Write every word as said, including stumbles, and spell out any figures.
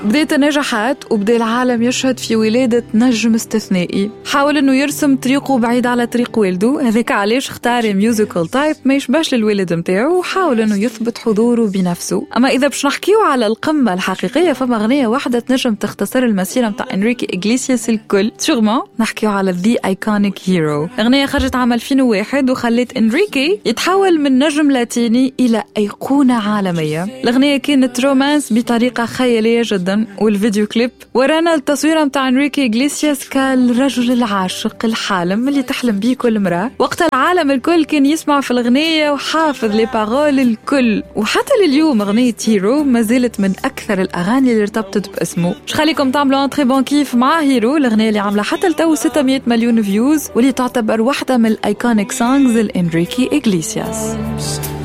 بداية نجحت وبدأ العالم يشهد في ولادة نجم استثنائي. حاول انه يرسم طريقه بعيد على طريق والده، هذاك علاش اختار ميوزيكال تايب ما يشبهش للوالد متاعه، وحاول انه يثبت حضوره بنفسه. اما اذا باش نحكيو على القمة الحقيقية فما اغنية واحدة تنجم تختصر المسيرة متاع انريكي إغليسياس الكل، شغما نحكيو على The Iconic Hero. اغنية خرجت عام ألفين وواحد وخلت انريكي يتحول من نجم لاتيني الى ايقونة عالمية. الاغنية كانت رومانس بطريقة خيالية جدا، والفيديو كليب ورانا التصوير متاع انريكي إغليسياس كالرجل العاشق الحالم اللي تحلم بيه كل مرأة. وقت العالم الكل كان يسمع في الاغنية وحافظ لي باغول الكل، وحتى لليوم اغنية هيرو ما زالت من اكثر الاغاني اللي ارتبطت باسمه. مش خليكم تعملوا انتري بون كيف مع هيرو، الاغنية اللي عاملة حتى لتو ستمية مليون فيوز، واللي تعتبر واحدة من الايكونيك سونجز لانريكي إغليسياس.